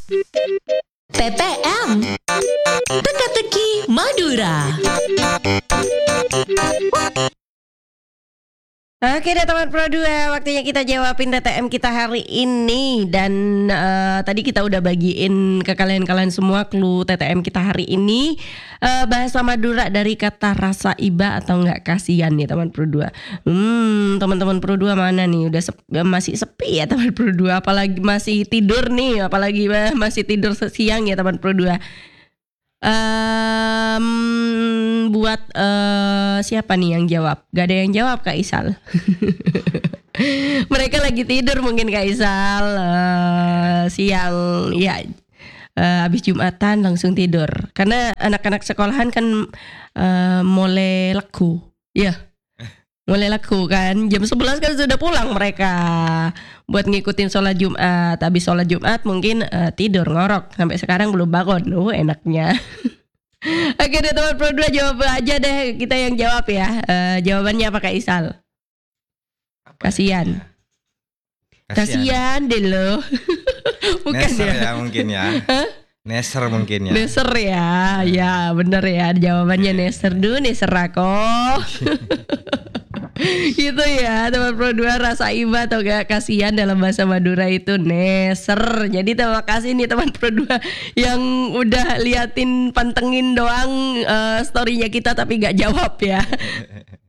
TTM Teka-teki Madura. Oke deh teman Pro 2, waktunya kita jawabin TTM kita hari ini. Dan tadi kita udah bagiin ke kalian-kalian semua clue TTM kita hari ini. Bahasa Madura dari kata rasa iba atau enggak kasihan nih teman Pro 2. Teman-teman Pro 2 mana nih? Masih sepi ya teman Pro 2, apalagi masih tidur nih, apalagi masih tidur siang ya teman Pro 2. Buat siapa nih yang jawab? Gak ada yang jawab Kak Isal. Mereka lagi tidur mungkin Kak Isal, siang ya, habis Jumatan langsung tidur. Karena anak-anak sekolahan kan mulai laku. Ya, mulai laku kan. Jam 11 kan sudah pulang mereka buat ngikutin sholat Jumat. Habis sholat Jumat mungkin tidur ngorok. Sampai sekarang belum bangun. Enaknya. Oke deh teman Pro 2, jawab aja deh, kita yang jawab ya. Jawabannya apa Kak Isal? Kasian. Kasian deh lo. Bukan Neser ya? mungkin ya. Neser mungkin ya. Neser ya. Ya bener ya, jawabannya neser dulu, neser aku. Gitu ya teman Pro 2, rasa iba atau gak kasihan dalam bahasa Madura itu neser. Jadi terima kasih nih teman Pro 2 yang udah liatin, pantengin doang storynya kita tapi gak jawab ya.